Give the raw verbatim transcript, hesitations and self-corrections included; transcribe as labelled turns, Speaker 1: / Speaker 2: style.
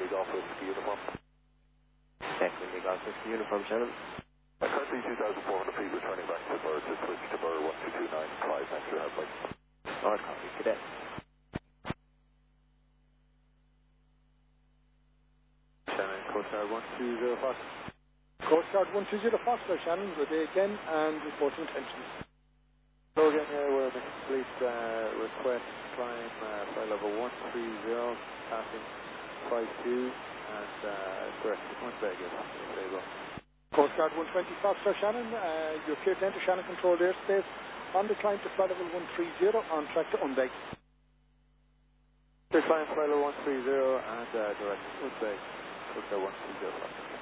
Speaker 1: Indy Golf Whiskey Uniform.
Speaker 2: Echo Indy Golf Whiskey Uniform, Shannon.
Speaker 1: Uh, currently two thousand four hundred feet, returning back to Burr to switch to Burr one two two nine five next to halfway.
Speaker 2: Hard copy, cadet.
Speaker 1: Shannon, Coast Guard one two zero Fox.
Speaker 3: Coast Guard one two zero Foxtrot, Shannon, good day again, and reporting intentions.
Speaker 1: Hello again, yeah, we're making police uh, request climb uh, flight level one three zero, passing five two, and uh, direct to Point Vegas. There you go.
Speaker 3: Coast Guard one twenty Foxtrot, Shannon, uh, you appear to enter Shannon controlled airspace on the climb to flight level one three zero on track to Unbeg.
Speaker 1: They're flying flight level one three zero and uh, direct to Point Vegas. Coast Guard one three zero.